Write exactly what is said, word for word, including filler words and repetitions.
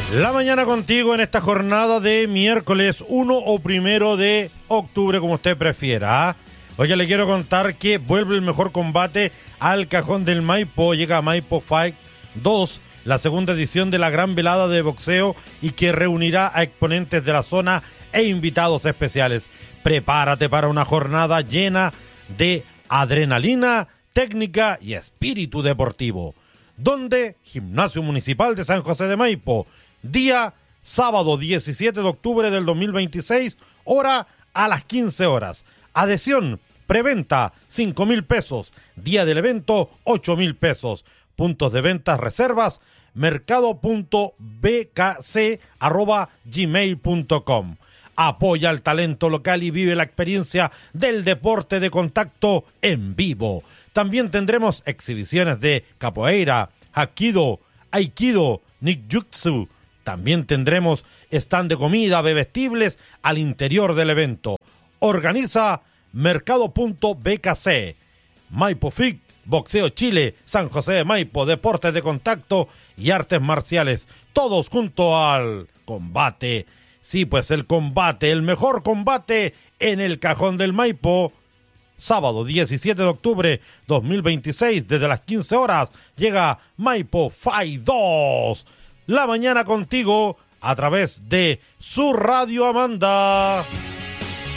La mañana contigo en esta jornada de miércoles uno o primero de octubre, como usted prefiera. Oye, le quiero contar que vuelve el mejor combate al Cajón del Maipo. Llega Maipo Fight dos, la segunda edición de la gran velada de boxeo y que reunirá a exponentes de la zona e invitados especiales. Prepárate para una jornada llena de adrenalina, técnica y espíritu deportivo. Donde Gimnasio Municipal de San José de Maipo. Día sábado diecisiete de octubre del dos mil veintiséis, hora a las quince horas. Adhesión, preventa, cinco mil pesos. Día del evento, ocho mil pesos. Puntos de ventas, reservas, mercado.bkc arroba gmail punto com. Apoya al talento local y vive la experiencia del deporte de contacto en vivo. También tendremos exhibiciones de capoeira, hapkido, aikido, ninjutsu. También tendremos stand de comida, bebestibles al interior del evento. Organiza mercado.bkc. Maipo Fit, Boxeo Chile, San José de Maipo, deportes de contacto y artes marciales. Todos junto al combate. Sí, pues el combate, el mejor combate en el Cajón del Maipo. Sábado diecisiete de octubre dos mil veintiséis, desde las quince horas, llega Maipo Fight dos. La mañana contigo a través de su Radio Amanda.